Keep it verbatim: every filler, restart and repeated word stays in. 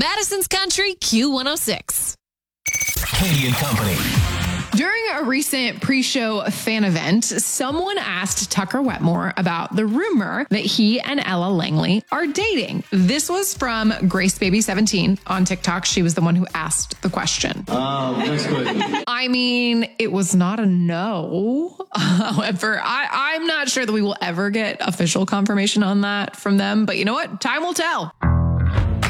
Madison's Country Q one oh six. Katie and Company. During a recent pre-show fan event, someone asked Tucker Wetmore about the rumor that he and Ella Langley are dating. This was from Grace Baby seventeen on TikTok. She was the one who asked the question. Um, next question. I mean, it was not a no. However, I, I'm not sure that we will ever get official confirmation on that from them. But you know what? Time will tell.